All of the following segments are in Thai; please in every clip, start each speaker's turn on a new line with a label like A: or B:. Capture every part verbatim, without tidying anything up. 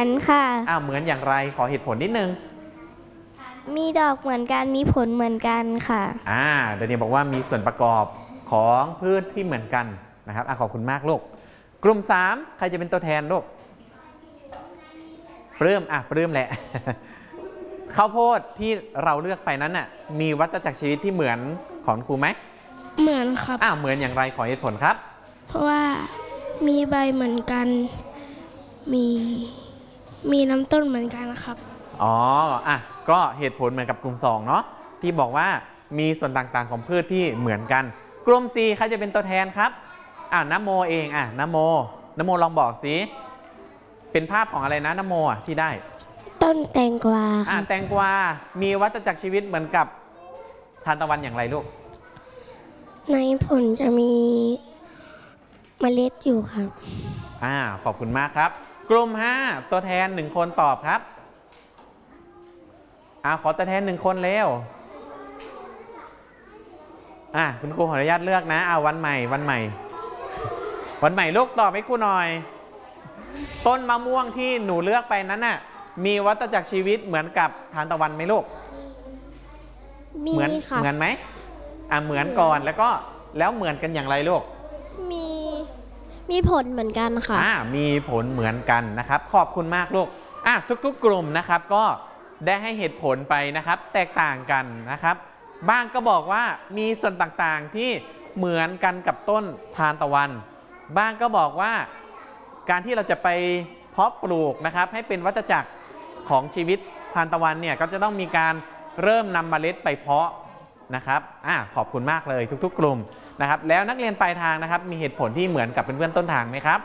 A: อนค่ะ
B: อ้าวเหมือนอย่างไรขอเหตุผลนิดนึง
A: มีดอกเหมือนกันมีผลเหมือนกันค่ะ
B: อ่าเดี๋ยวนี้บอกว่ามีส่วนประกอบของพืชที่เหมือนกันนะครับอ่ะขอบคุณมากลูกกลุ่มสามใครจะเป็นตัวแทนลูกปลื้มอ่ะปลื้มแหละ ข้าวโพดที่เราเลือกไปนั้นน่ะมีวัฏจักรชีวิตที่เหมือนของครูไหม
C: เหมือนครับ
B: อ้าวเหมือนอย่างไรขอเหตุผลครับ
C: เพราะว่ามีใบเหมือนกันมีมีลำต้นเหมือนกันครับ
B: อ๋ออ่ะก็เหตุผลเหมือนกับกลุ่มสองเนาะที่บอกว่ามีส่วนต่างๆของพืชที่เหมือนกันกลุ่มสี่ใครจะเป็นตัวแทนครับอ่านโมเองอ่ะนโมนโมลองบอกสิเป็นภาพของอะไรนะนโมอ่ะที่ได้
A: ต้นแตงกวา
B: อ่าแตงกวามีวัฏจักรชีวิตเหมือนกับทานตะวันอย่างไรลูก
A: ในผลจะมีเมล็ดอยู่ครับ
B: อ่าขอบคุณมากครับกลุ่มห้าตัวแทนหนึ่งคนตอบครับอ่าขอตัวแทนหนึ่งคนเร็วอ่าคุณครูขออนุญาตเลือกนะเอาวันใหม่วันใหม่วันใหม่ลูกตอบให้ครูหน่อยต้นมะม่วงที่หนูเลือกไปนั้นน่ะมีวัฏจักรชีวิตเหมือนกับทานตะวันไหมลูก
A: มี
B: เหมือน
A: ค่ะ
B: เหมือนไหมอ่าเหมือนก่อนแล้วก็แล้วเหมือนกันอย่างไรลูก
A: มีมีผลเหมือนกันค่ะ
B: อ่ามีผลเหมือนกันนะครับขอบคุณมากลูกอ่ะทุกๆกลุ่มนะครับก็ได้ให้เหตุผลไปนะครับแตกต่างกันนะครับบ้างก็บอกว่ามีส่วนต่างๆที่เหมือนกันกับต้นทานตะวันบ้างก็บอกว่าการที่เราจะไปเพาะปลูกนะครับให้เป็นวัฏจักรของชีวิตทานตะวันเนี่ยก็จะต้องมีการเริ่มนำเมล็ดไปเพาะนะครับอ่ะขอบคุณมากเลยทุกๆกลุ่มนะครับแล้วนักเรียนปลายทางนะครับมีเหตุผลที่เหมือนกับเพื่อนๆต้นทางไหมครับ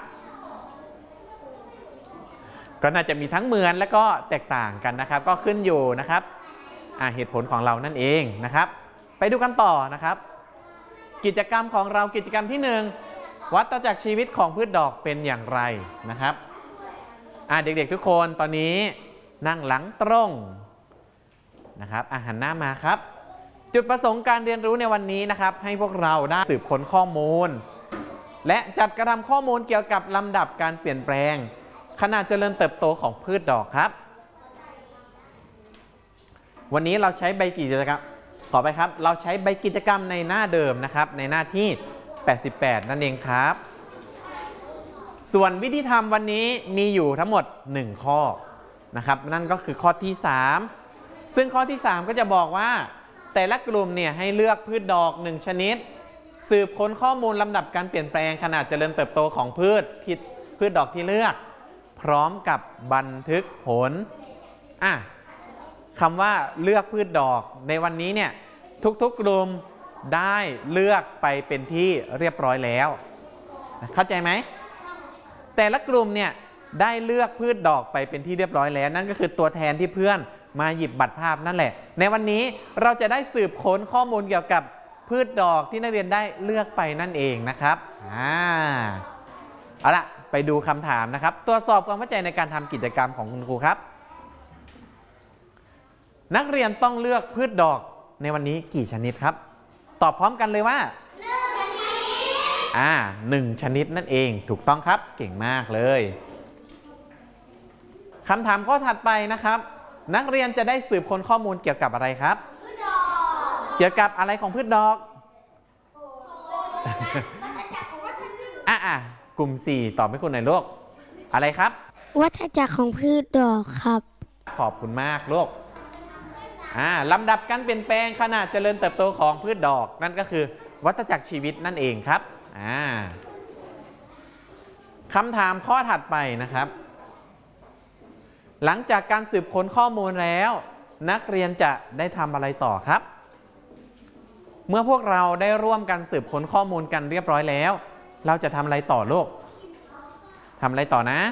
B: ก็น่าจะมีทั้งเหมือนและก็แตกต่างกันนะครับก็ขึ้นอยู่นะครับอ่ะเหตุผลของเรานั่นเองนะครับไปดูกันต่อนะครับกิจกรรมของเรากิจกรรมที่หนึ่งวัฏจักรชีวิตของพืชดอกเป็นอย่างไรนะครับอ่ะเด็กๆทุกคนตอนนี้นั่งหลังตรงนะครับอ่ะหันหน้ามาครับจุดประสงค์การเรียนรู้ในวันนี้นะครับให้พวกเราได้สืบค้นข้อมูลและจัดกระทำข้อมูลเกี่ยวกับลำดับการเปลี่ยนแปลงขนาดเจริญเติบโตของพืชดอกครับวันนี้เราใช้ใบกิจกรรมขอไปครับเราใช้ใบกิจกรรมในหน้าเดิมนะครับในหน้าที่แปดสิบแปดนั่นเองครับส่วนวิธีทำวันนี้มีอยู่ทั้งหมดหนึ่งข้อนะครับนั่นก็คือข้อที่สามซึ่งข้อที่สามก็จะบอกว่าแต่ละกลุ่มเนี่ยให้เลือกพืชดอกหนึ่งชนิดสืบค้นข้อมูลลำดับการเปลี่ยนแปลงขนาดเจริญเติบโตของพืชที่พืชดอกที่เลือกพร้อมกับบันทึกผลอ่ะคำว่าเลือกพืชดอกในวันนี้เนี่ยทุกๆกลุ่มได้เลือกไปเป็นที่เรียบร้อยแล้วเข้าใจไหมแต่ละกลุ่มเนี่ยได้เลือกพืชดอกไปเป็นที่เรียบร้อยแล้วนั่นก็คือตัวแทนที่เพื่อนมาหยิบบัตรภาพนั่นแหละในวันนี้เราจะได้สืบค้นข้อมูลเกี่ยวกับพืชดอกที่นักเรียนได้เลือกไปนั่นเองนะครับอ่าเอาละไปดูคำถามนะครับตรวจสอบความเข้าใจในการทำกิจกรรมของคุณครูครับนักเรียนต้องเลือกพืชดอกในวันนี้กี่ชนิดครับตอบพร้อมกันเลยว่าหนึ่งชนิดอ่าหนึ่งชนิดนั่นเองถูกต้องครับเก่งมากเลยคำถามข้อถัดไปนะครับนักเรียนจะได้สืบค้นข้อมูลเกี่ยวกับอะไรครับพืชดอกเกี่ยวกับอะไรของพืชดอกอ่ะอ่ะกลุ่มสี่ตอบให้คุณหน่อยลูกอะไรครับ
A: วัฏจักรของพืชดอกครับ
B: ขอบคุณมากลูกอ่าลำดับการเปลี่ยนแปลงขนาดเจริญเติบโตของพืชดอกนั่นก็คือวัฏจักรชีวิตนั่นเองครับอ่าคำถามข้อถัดไปนะครับหลังจากการสืบค้นข้อมูลแล้วนักเรียนจะได้ทำอะไรต่อครับเมื่อพวกเราได้ร่วมกันสืบค้นข้อมูลกันเรียบร้อยแล้วเราจะทำอะไรต่อลูกทำอะไรต่อนะ